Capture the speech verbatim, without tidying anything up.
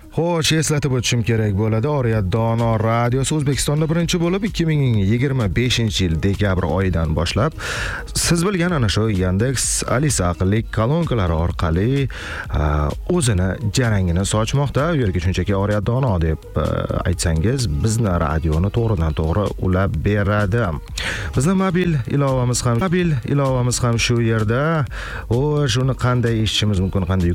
Xo'sh, eslatib o'tishim kerak bo'ladi. Oriyat Dono radiosi O'zbekistonda birinchi bo'lib ikki ming yigirma beshinchi yil dekabr oyidan boshlab siz bilgan ana shu Yandex Alisa aqlli kolonkalari orqali o'zini jarangini sochmoqda. U yerga shunchaki Oriyat Dono deb aytsangiz, bizni radioni to'g'ridan to'g'ri ulab beradi. Bizni mobil ilovamiz ham mobil ilovamiz ham shu yerda. Xo'sh, uni qanday eshitishimiz mumkin, qanday